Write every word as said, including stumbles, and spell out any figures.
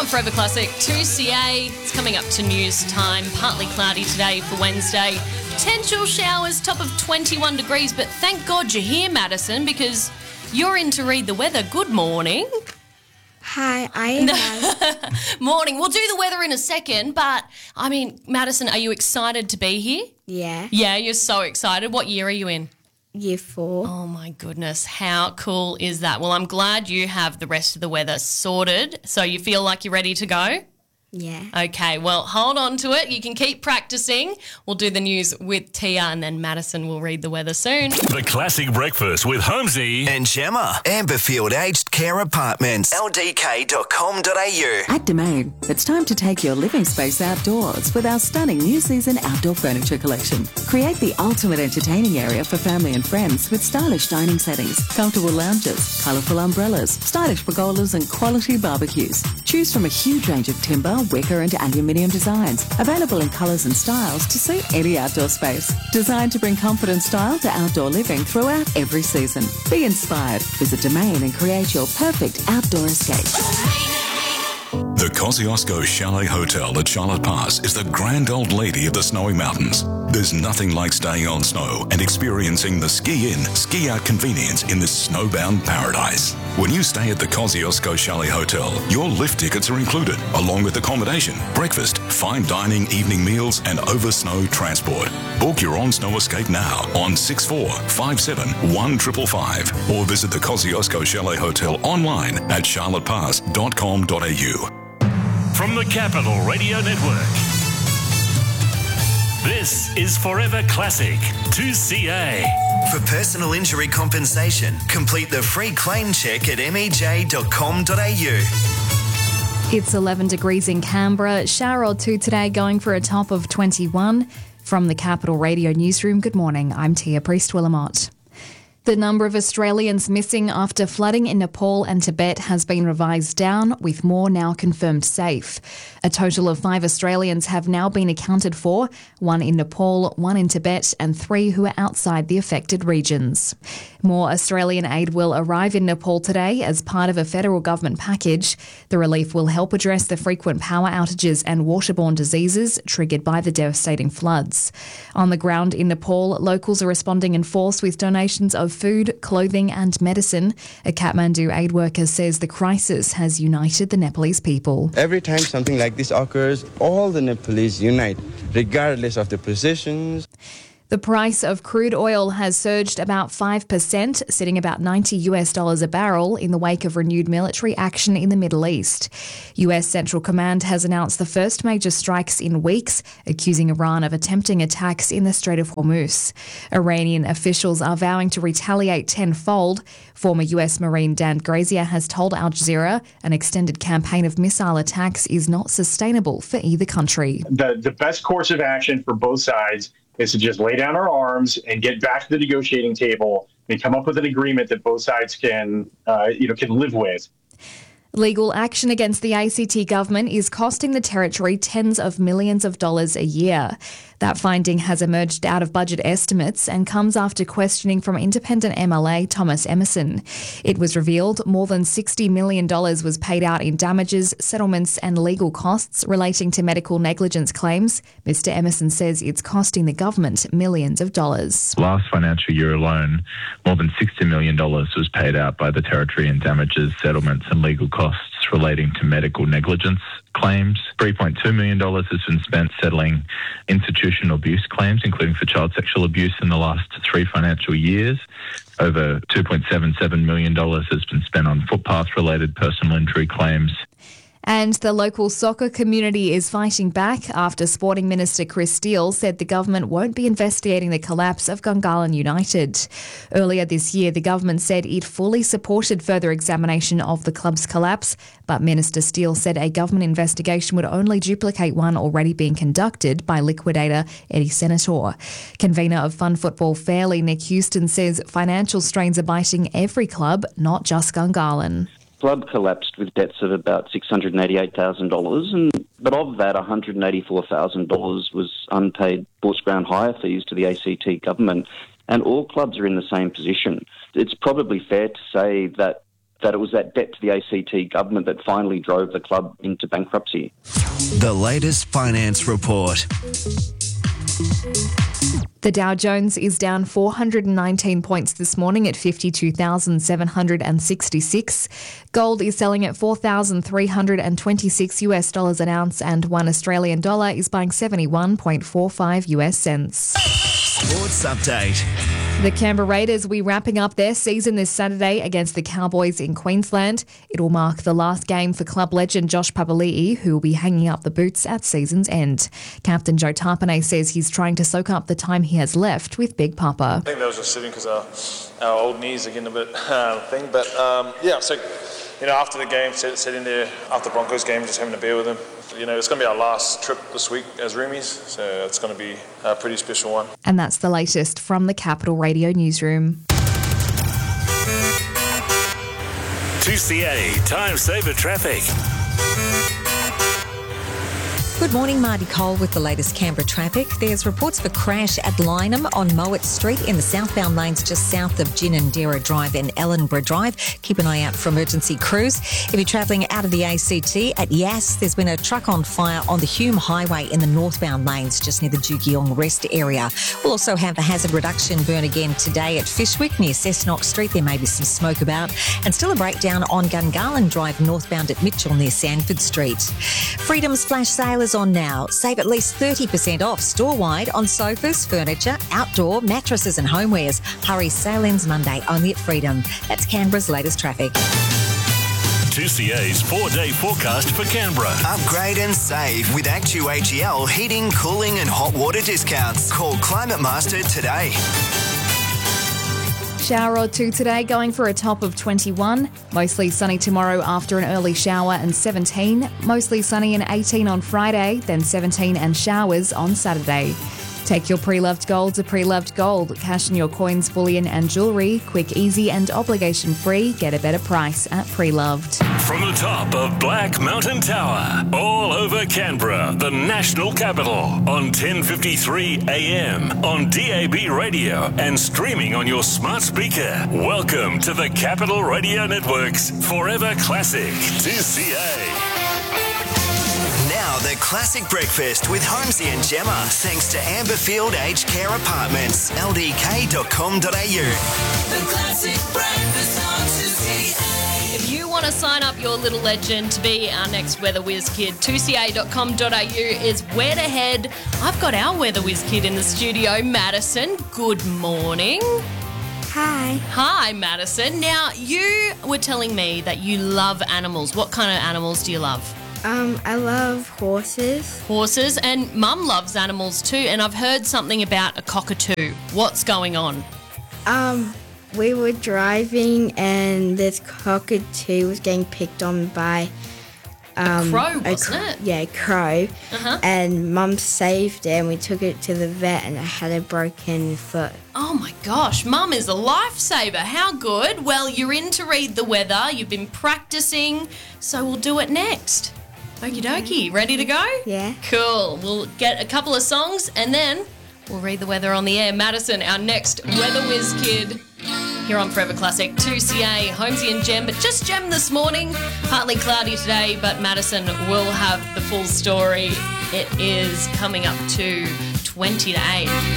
Forever Classic. two C A, it's coming up to news time. Partly cloudy today for Wednesday. Potential showers, top of twenty-one degrees, but thank God you're here, Madison, because you're in to read the weather. Good morning. Hi, I am. Morning. We'll do the weather in a second, but, I mean, Madison, are you excited to be here? Yeah. Yeah, you're so excited. What year are you in? Year four. Oh, my goodness. How cool is that? Well, I'm glad you have the rest of the weather sorted, so you feel like you're ready to go? Yeah. Okay, well, hold on to it. You can keep practicing. We'll do the news with Tia, and then Madison will read the weather soon. The Classic Breakfast with Holmesy and Gemma. Amberfield Aged Care Apartments. L D K dot com dot A U. At Domain, it's time to take your living space outdoors with our stunning new season outdoor furniture collection. Create the ultimate entertaining area for family and friends with stylish dining settings, comfortable lounges, colourful umbrellas, stylish pergolas and quality barbecues. Choose from a huge range of timber, wicker and aluminium designs, available in colours and styles to suit any outdoor space. Designed to bring comfort and style to outdoor living throughout every season. Be inspired. Visit Domain and create your perfect outdoor escape. The Kosciuszko Chalet Hotel at Charlotte Pass is the grand old lady of the snowy mountains. There's nothing like staying on snow and experiencing the ski-in, ski-out convenience in this snowbound paradise. When you stay at the Kosciuszko Chalet Hotel, your lift tickets are included, along with accommodation, breakfast, fine dining, evening meals, and over-snow transport. Book your on-snow escape now on six four five seven one five five five or visit the Kosciuszko Chalet Hotel online at charlotte pass dot com dot A U. From the Capital Radio Network, this is Forever Classic two C A. For personal injury compensation, complete the free claim check at m e j dot com dot A U. It's eleven degrees in Canberra. Shower or two today, going for a top of twenty-one. From the Capital Radio Newsroom, good morning. I'm Tia Priest-Willamott. The number of Australians missing after flooding in Nepal and Tibet has been revised down, with more now confirmed safe. A total of five Australians have now been accounted for, one in Nepal, one in Tibet, and three who are outside the affected regions. More Australian aid will arrive in Nepal today as part of a federal government package. The relief will help address the frequent power outages and waterborne diseases triggered by the devastating floods. On the ground in Nepal, locals are responding in force with donations of food, clothing and medicine. A Kathmandu aid worker says the crisis has united the Nepalese people. Every time something like this occurs, all the Nepalese unite, regardless of the positions. The price of crude oil has surged about five percent, sitting about ninety US dollars a barrel in the wake of renewed military action in the Middle East. U S Central Command has announced the first major strikes in weeks, accusing Iran of attempting attacks in the Strait of Hormuz. Iranian officials are vowing to retaliate tenfold. Former U S Marine Dan Grazier has told Al Jazeera an extended campaign of missile attacks is not sustainable for either country. The, the best course of action for both sides is to just lay down our arms and get back to the negotiating table and come up with an agreement that both sides can, uh, you know, can live with. Legal action against the A C T government is costing the territory tens of millions of dollars a year. That finding has emerged out of budget estimates and comes after questioning from independent M L A Thomas Emerson. It was revealed more than sixty million dollars was paid out in damages, settlements and legal costs relating to medical negligence claims. Mister Emerson says it's costing the government millions of dollars. Last financial year alone, more than sixty million dollars was paid out by the territory in damages, settlements and legal costs relating to medical negligence claims. three point two million dollars has been spent settling institutional abuse claims, including for child sexual abuse in the last three financial years. Over two point seven seven million dollars has been spent on footpath-related personal injury claims. And the local soccer community is fighting back after Sporting Minister Chris Steele said the government won't be investigating the collapse of Gungahlin United. Earlier this year, the government said it fully supported further examination of the club's collapse, but Minister Steele said a government investigation would only duplicate one already being conducted by liquidator Eddie Senator. Convener of Fun Football Fairly, Nick Houston, says financial strains are biting every club, not just Gungahlin. Club collapsed with debts of about six hundred eighty-eight thousand dollars, and but of that, one hundred eighty-four thousand dollars was unpaid sports ground hire fees to the A C T government, and all clubs are in the same position. It's probably fair to say that that it was that debt to the A C T government that finally drove the club into bankruptcy. The latest finance report. The Dow Jones is down four hundred nineteen points this morning at fifty-two thousand seven hundred sixty-six. Gold is selling at four thousand three hundred twenty-six US dollars an ounce, and one Australian dollar is buying seventy-one point four five US cents. Sports update. The Canberra Raiders will be wrapping up their season this Saturday against the Cowboys in Queensland. It will mark the last game for club legend Josh Papali'i, who will be hanging up the boots at season's end. Captain Joe Tarpanay says he's trying to soak up the time he has left with Big Papa. I think that was just sitting because our, our old knees are getting a bit uh, thing. But um, yeah, so you know, after the game, sitting there after the Broncos game, just having a beer with him. You know, it's going to be our last trip this week as roomies, so it's going to be a pretty special one. And that's the latest from the Capital Radio newsroom. two C A Time Saver Traffic. Good morning, Marty Cole with the latest Canberra traffic. There's reports of a crash at Lynham on Mowat Street in the southbound lanes just south of Ginninderra Drive and Ellenborough Drive. Keep an eye out for emergency crews. If you're travelling out of the A C T at Yass, there's been a truck on fire on the Hume Highway in the northbound lanes just near the Jukiong Rest area. We'll also have the hazard reduction burn again today at Fishwick near Cessnock Street. There may be some smoke about. And still a breakdown on Gungahlin Drive northbound at Mitchell near Sanford Street. Freedom's flash sale is on now. Save at least thirty percent off store-wide on sofas, furniture, outdoor, mattresses and homewares. Hurry, sale ends Monday only at Freedom. That's Canberra's latest traffic. two C A's four-day forecast for Canberra. Upgrade and save with Actu A G L heating, cooling and hot water discounts. Call Climate Master today. Shower or two today, going for a top of twenty-one. Mostly sunny tomorrow after an early shower and seventeen. Mostly sunny and eighteen on Friday, then seventeen and showers on Saturday. Take your pre-loved gold to Pre-Loved Gold. Cash in your coins, bullion and jewellery. Quick, easy and obligation-free. Get a better price at Pre-Loved. From the top of Black Mountain Tower, all over Canberra, the national capital, on ten fifty-three A M, on D A B radio and streaming on your smart speaker. Welcome to the Capital Radio Network's Forever Classic two C A. Now the Classic Breakfast with Holmesy and Gemma, thanks to Amberfield Aged Care Apartments, L D K dot com dot a u. The Classic Breakfast on two C A. If you want to sign up your little legend to be our next Weather Whiz Kid, two C A dot com dot a u is where to head. I've got our Weather Whiz Kid in the studio, Madison. Good morning. Hi. Hi, Madison. Now, you were telling me that you love animals. What kind of animals do you love? Um, I love horses. Horses, and Mum loves animals too, and I've heard something about a cockatoo. What's going on? Um, we were driving and this cockatoo was getting picked on by... Um, a crow, wasn't a, it? Yeah, a crow. Uh-huh. And Mum saved it and we took it to the vet and it had a broken foot. Oh my gosh, Mum is a lifesaver. How good. Well, you're in to read the weather. You've been practicing, so we'll do it next. Okie dokie. Ready to go? Yeah. Cool. We'll get a couple of songs and then we'll read the weather on the air. Madison, our next Weather Whiz Kid here on Forever Classic two C A, Holmesy and Gem, but just Gem this morning. Partly cloudy today, but Madison will have the full story. It is coming up to twenty to eight.